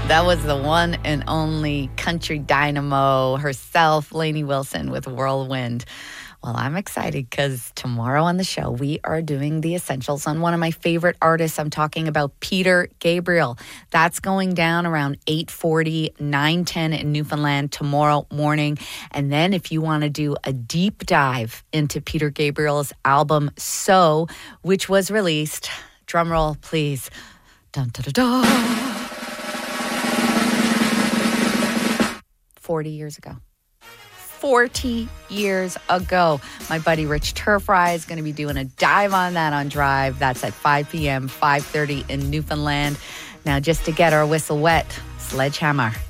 That was the one and only country dynamo herself, Lainey Wilson, with Whirlwind. Well, I'm excited because tomorrow on the show, we are doing the essentials on one of my favorite artists. I'm talking about Peter Gabriel. That's going down around 8:40, 9:10 in Newfoundland tomorrow morning. And then if you want to do a deep dive into Peter Gabriel's album, So, which was released, drumroll please, dun, dun, dun, dun, 40 years ago. 40 years ago. My buddy Rich Turfry is going to be doing a dive on that on Drive. That's at 5 p.m., 5:30 in Newfoundland. Now, just to get our whistle wet, Sledgehammer.